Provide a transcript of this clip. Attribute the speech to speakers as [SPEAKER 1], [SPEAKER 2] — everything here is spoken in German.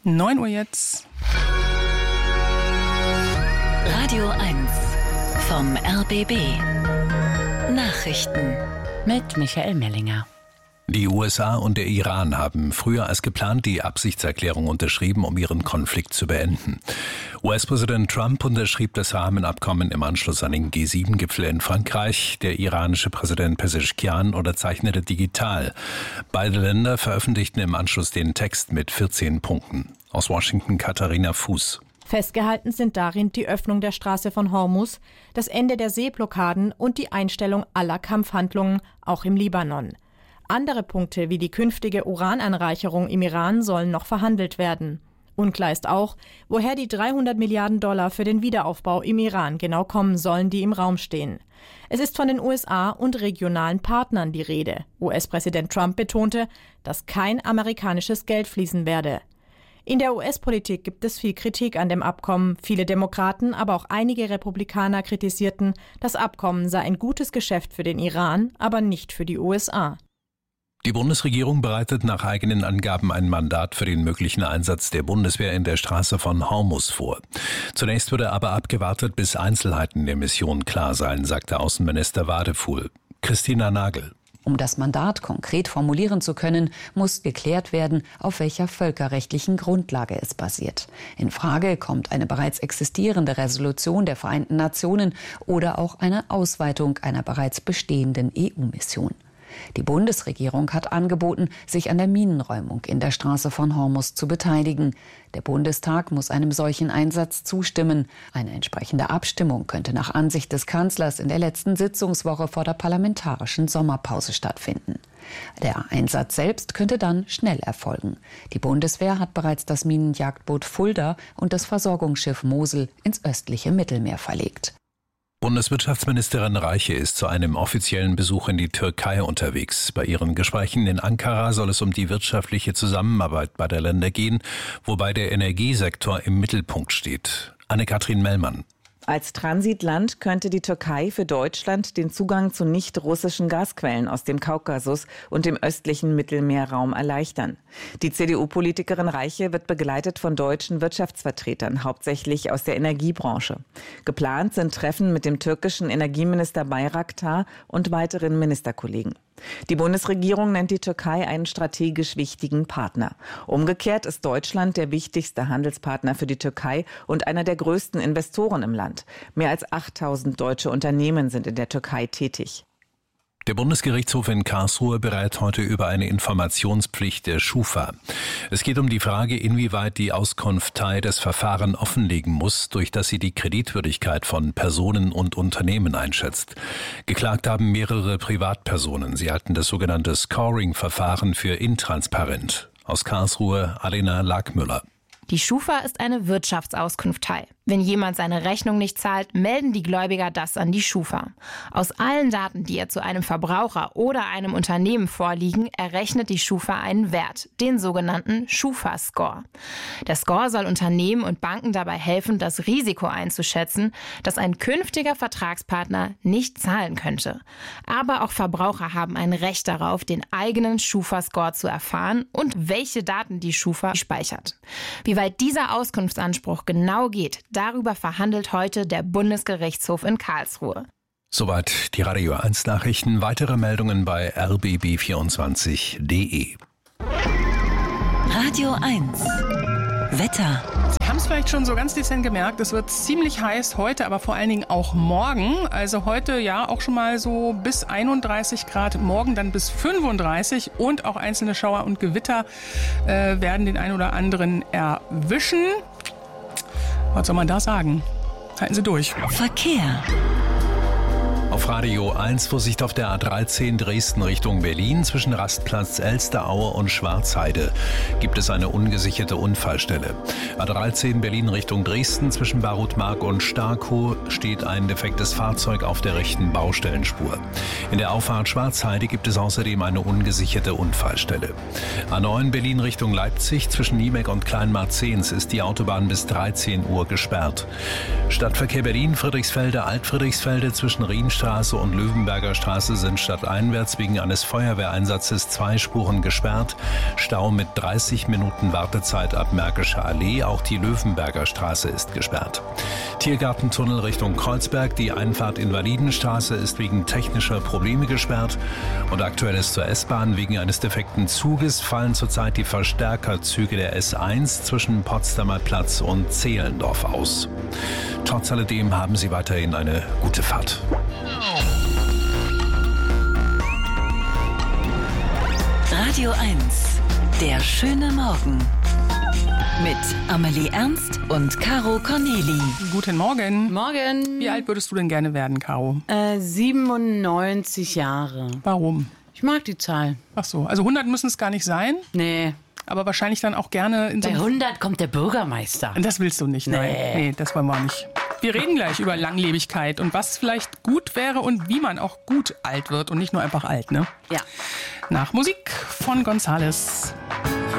[SPEAKER 1] 9 Uhr jetzt.
[SPEAKER 2] Radio 1 vom RBB. Nachrichten mit Michael Mellinger.
[SPEAKER 3] Die USA und der Iran haben früher als geplant die Absichtserklärung unterschrieben, um ihren Konflikt zu beenden. US-Präsident Trump unterschrieb das Rahmenabkommen im Anschluss an den G7-Gipfel in Frankreich. Der iranische Präsident Pezeshkian unterzeichnete digital. Beide Länder veröffentlichten im Anschluss den Text mit 14 Punkten. Aus Washington Katharina Fuß.
[SPEAKER 4] Festgehalten sind darin die Öffnung der Straße von Hormuz, das Ende der Seeblockaden und die Einstellung aller Kampfhandlungen, auch im Libanon. Andere Punkte wie die künftige Urananreicherung im Iran sollen noch verhandelt werden. Unklar ist auch, woher die $300 Milliarden für den Wiederaufbau im Iran genau kommen sollen, die im Raum stehen. Es ist von den USA und regionalen Partnern die Rede. US-Präsident Trump betonte, dass kein amerikanisches Geld fließen werde. In der US-Politik gibt es viel Kritik an dem Abkommen. Viele Demokraten, aber auch einige Republikaner kritisierten, das Abkommen sei ein gutes Geschäft für den Iran, aber nicht für die USA.
[SPEAKER 3] Die Bundesregierung bereitet nach eigenen Angaben ein Mandat für den möglichen Einsatz der Bundeswehr in der Straße von Hormuz vor. Zunächst würde aber abgewartet, bis Einzelheiten der Mission klar seien, sagte Außenminister Wadefuhl. Christina Nagel.
[SPEAKER 5] Um das Mandat konkret formulieren zu können, muss geklärt werden, auf welcher völkerrechtlichen Grundlage es basiert. In Frage kommt eine bereits existierende Resolution der Vereinten Nationen oder auch eine Ausweitung einer bereits bestehenden EU-Mission. Die Bundesregierung hat angeboten, sich an der Minenräumung in der Straße von Hormuz zu beteiligen. Der Bundestag muss einem solchen Einsatz zustimmen. Eine entsprechende Abstimmung könnte nach Ansicht des Kanzlers in der letzten Sitzungswoche vor der parlamentarischen Sommerpause stattfinden. Der Einsatz selbst könnte dann schnell erfolgen. Die Bundeswehr hat bereits das Minenjagdboot Fulda und das Versorgungsschiff Mosel ins östliche Mittelmeer verlegt.
[SPEAKER 3] Bundeswirtschaftsministerin Reiche ist zu einem offiziellen Besuch in die Türkei unterwegs. Bei ihren Gesprächen in Ankara soll es um die wirtschaftliche Zusammenarbeit beider Länder gehen, wobei der Energiesektor im Mittelpunkt steht. Anne-Kathrin Mellmann.
[SPEAKER 6] Als Transitland könnte die Türkei für Deutschland den Zugang zu nicht-russischen Gasquellen aus dem Kaukasus und dem östlichen Mittelmeerraum erleichtern. Die CDU-Politikerin Reiche wird begleitet von deutschen Wirtschaftsvertretern, hauptsächlich aus der Energiebranche. Geplant sind Treffen mit dem türkischen Energieminister Bayraktar und weiteren Ministerkollegen. Die Bundesregierung nennt die Türkei einen strategisch wichtigen Partner. Umgekehrt ist Deutschland der wichtigste Handelspartner für die Türkei und einer der größten Investoren im Land. Mehr als 8.000 deutsche Unternehmen sind in der Türkei tätig.
[SPEAKER 3] Der Bundesgerichtshof in Karlsruhe berät heute über eine Informationspflicht der Schufa. Es geht um die Frage, inwieweit die Auskunftei das Verfahren offenlegen muss, durch das sie die Kreditwürdigkeit von Personen und Unternehmen einschätzt. Geklagt haben mehrere Privatpersonen. Sie halten das sogenannte Scoring-Verfahren für intransparent. Aus Karlsruhe Alena Lagmüller.
[SPEAKER 7] Die Schufa ist eine Wirtschaftsauskunftei. Wenn jemand seine Rechnung nicht zahlt, melden die Gläubiger das an die Schufa. Aus allen Daten, die zu einem Verbraucher oder einem Unternehmen vorliegen, errechnet die Schufa einen Wert, den sogenannten Schufa-Score. Der Score soll Unternehmen und Banken dabei helfen, das Risiko einzuschätzen, dass ein künftiger Vertragspartner nicht zahlen könnte. Aber auch Verbraucher haben ein Recht darauf, den eigenen Schufa-Score zu erfahren und welche Daten die Schufa speichert. Wie weit dieser Auskunftsanspruch genau geht, darüber verhandelt heute der Bundesgerichtshof in Karlsruhe.
[SPEAKER 3] Soweit die Radio 1 Nachrichten. Weitere Meldungen bei rbb24.de.
[SPEAKER 2] Radio 1 Wetter.
[SPEAKER 1] Sie haben es vielleicht schon so ganz dezent gemerkt, es wird ziemlich heiß heute, aber vor allen Dingen auch morgen. Also heute ja auch schon mal so bis 31 Grad, morgen dann bis 35 und auch einzelne Schauer und Gewitter werden den einen oder anderen erwischen. Was soll man da sagen? Halten Sie durch.
[SPEAKER 2] Verkehr.
[SPEAKER 3] Auf Radio 1 Vorsicht auf der A13 Dresden Richtung Berlin. Zwischen Rastplatz Elsteraue und Schwarzheide gibt es eine ungesicherte Unfallstelle. A13 Berlin Richtung Dresden zwischen Barutmark und Starkow steht ein defektes Fahrzeug auf der rechten Baustellenspur. In der Auffahrt Schwarzheide gibt es außerdem eine ungesicherte Unfallstelle. A9 Berlin Richtung Leipzig zwischen Niemek und Kleinmarzens ist die Autobahn bis 13 Uhr gesperrt. Stadtverkehr Berlin Friedrichsfelde Altfriedrichsfelde zwischen Rienstadt Walidenstraße und Löwenberger Straße sind stadteinwärts wegen eines Feuerwehreinsatzes 2 Spuren gesperrt. Stau mit 30 Minuten Wartezeit ab Märkischer Allee. Auch die Löwenberger Straße ist gesperrt. Tiergartentunnel Richtung Kreuzberg. Die Einfahrt in Walidenstraße ist wegen technischer Probleme gesperrt. Und Aktuelles zur S-Bahn. Wegen eines defekten Zuges fallen zurzeit die Verstärkerzüge der S1 zwischen Potsdamer Platz und Zehlendorf aus. Trotz alledem haben Sie weiterhin eine gute Fahrt.
[SPEAKER 2] Radio 1, der schöne Morgen. Mit Amelie Ernst und Caro Corneli.
[SPEAKER 1] Guten Morgen.
[SPEAKER 8] Morgen.
[SPEAKER 1] Wie alt würdest du denn gerne werden, Caro?
[SPEAKER 8] 97 Jahre.
[SPEAKER 1] Warum?
[SPEAKER 8] Ich mag die Zahl.
[SPEAKER 1] Ach so, also 100 müssen es gar nicht sein,
[SPEAKER 8] Nee.
[SPEAKER 1] aber wahrscheinlich dann auch gerne in so
[SPEAKER 8] Bei
[SPEAKER 1] einem...
[SPEAKER 8] 100 kommt der Bürgermeister.
[SPEAKER 1] Das willst du nicht, nein. Nee, das wollen wir auch nicht. Wir reden gleich über Langlebigkeit und was vielleicht gut wäre und wie man auch gut alt wird und nicht nur einfach alt, ne?
[SPEAKER 8] Ja.
[SPEAKER 1] Nach Musik von Gonzales.